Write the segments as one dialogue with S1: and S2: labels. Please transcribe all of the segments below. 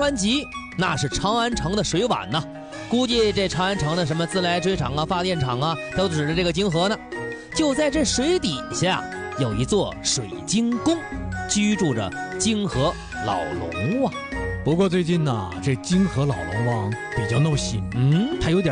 S1: 安集，那是长安城的水碗呐。估计这长安城的什么自来水厂啊、发电厂啊，都指着这个泾河呢。就在这水底下有一座水晶宫，居住着泾河老龙王。
S2: 不过最近呢，这泾河老龙王比较闹心，他有点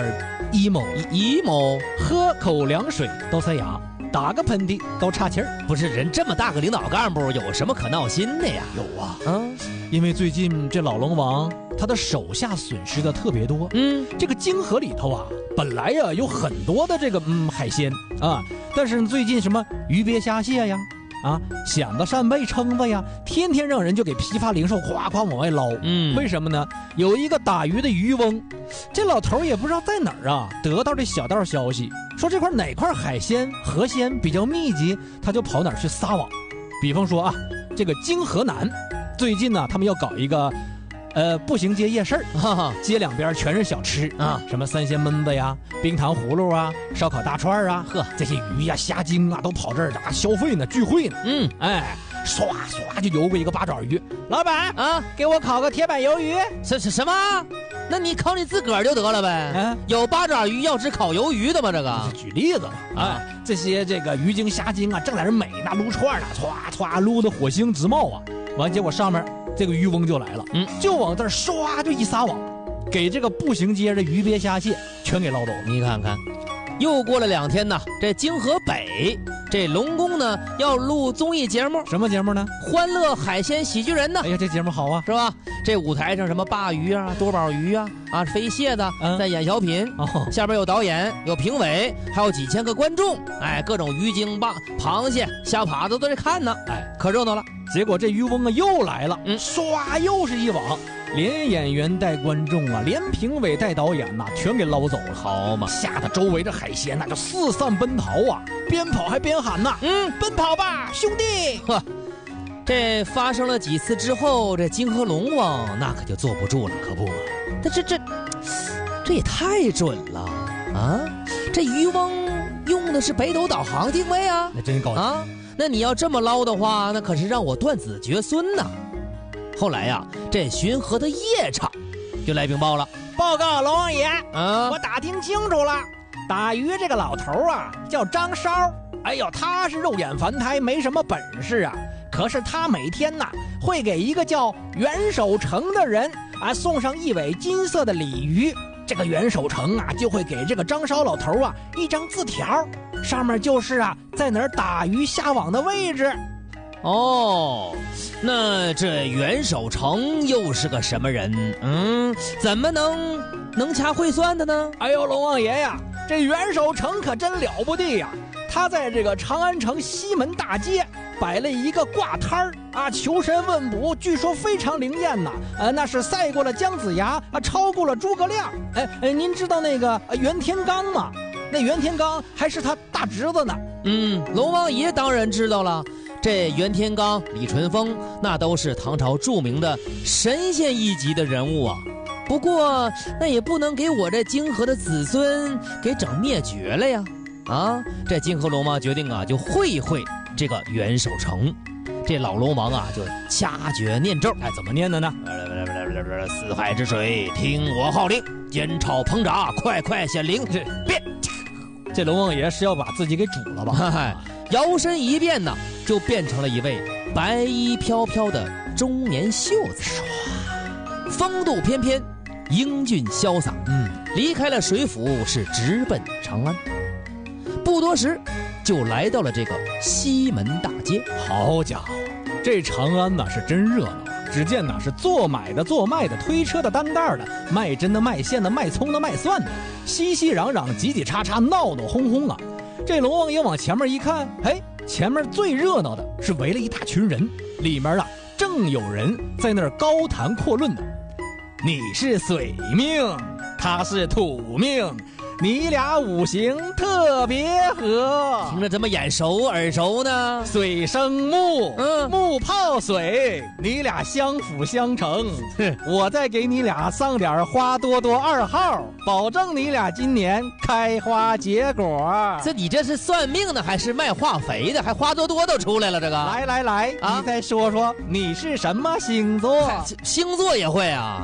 S2: emo，喝口凉水都塞牙，打个喷嚏都岔气儿。
S1: 不是，人这么大个领导干部，有什么可闹心的呀？
S2: 有啊，因为最近这老龙王他的手下损失的特别多。这个泾河里头啊，本来呀有很多的这个海鲜啊，但是最近什么鱼鳖虾蟹呀，响的扇贝蛏子呀，天天让人就给批发零售夸夸往外捞。为什么呢？有一个打鱼的渔翁，这老头也不知道在哪儿啊得到这小道消息，说这块哪块海鲜河鲜比较密集，他就跑哪儿去撒网。比方说这个泾河南最近呢，他们要搞一个步行街夜市街两边全是小吃什么三鲜焖子呀、冰糖葫芦啊、烧烤大串啊，这些鱼呀、虾精啊都跑这儿消费呢、聚会呢。唰唰就游过一个八爪鱼，老板给我烤个铁板鱿鱼。
S1: 什么？那你烤你自个儿就得了呗。有八爪鱼要吃烤鱿鱼的吗？这个
S2: 是举例子嘛。这些这个鱼精虾精啊，正在这美呢，撸串呢，歘歘撸的火星直冒啊。完结果上面这个渔翁就来了，就往这儿唰就一撒网，给这个步行街的鱼鳖虾蟹全给捞走了。
S1: 你看看，又过了2天呢，这泾河北这龙宫呢要录综艺节目。
S2: 什么节目呢？
S1: 欢乐海鲜喜剧人呢。
S2: 哎呀，这节目好啊，
S1: 是吧？这舞台上什么鲅鱼啊、多宝鱼啊、飞蟹的在演小品，下边有导演、有评委，还有几千个观众，各种鱼精、螃蟹、虾爬子都在看呢，可热闹了。
S2: 结果这渔翁又来了，唰又是一网，连演员带观众连评委带导演全给捞走了。
S1: 好嘛，
S2: 吓得周围的海鲜就四散奔逃边跑还边喊奔跑吧兄弟！
S1: 这发生了几次之后，这泾河龙王那可就坐不住了，可不嘛？这也太准了啊！这渔翁用的是北斗导航定位啊，
S2: 那真高级啊！
S1: 那你要这么捞的话，那可是让我断子绝孙呐！后来呀，这巡河的夜场就来禀报了，
S2: 报告龙王爷，我打听清楚了，打鱼这个老头叫张烧，他是肉眼凡胎，没什么本事啊。可是他每天会给一个叫袁守诚的人送上1尾金色的鲤鱼，这个袁守诚就会给这个张烧老头一张字条，上面就是在哪儿打鱼下网的位置。
S1: 那这袁守诚又是个什么人？怎么能掐会算的呢？
S2: 龙王爷呀，这袁守诚可真了不地呀！他在这个长安城西门大街摆了一个挂摊儿求神问卜，据说非常灵验那是赛过了姜子牙超过了诸葛亮。您知道那个袁天罡吗？那袁天罡还是他大侄子呢。
S1: 龙王爷当然知道了，这袁天罡、李淳风那都是唐朝著名的神仙一级的人物啊。不过那也不能给我这泾河的子孙给整灭绝了呀。这泾河龙王决定就会一会这个袁守诚。这老龙王就掐诀念咒，
S2: 怎么念的呢？
S1: 四海之水听我号令，煎炒烹炸快快显灵，变！
S2: 这龙王爷是要把自己给煮了吧？
S1: 摇身一变就变成了一位白衣飘飘的中年秀才，风度翩翩，英俊潇洒。离开了水府，是直奔长安。不多时，就来到了这个西门大街。
S2: 好家伙，这长安是真热闹。只见是做买的、做卖的、推车的、担袋的、卖针的、卖线的、卖葱的、卖蒜的，熙熙攘攘、挤挤叉叉、闹闹哄哄这龙王爷往前面一看，前面最热闹的是围了一大群人，里面正有人在那儿高谈阔论呢。你是水命，他是土命，你俩五行特别合，
S1: 听着怎么眼熟耳熟呢？
S2: 水生木，木泡水，你俩相辅相成。我再给你俩上点花多多2号，保证你俩今年开花结果。
S1: 你这是算命的还是卖化肥的？还花多多都出来了？这个
S2: 来，你再说说你是什么星座？
S1: 星座也会啊？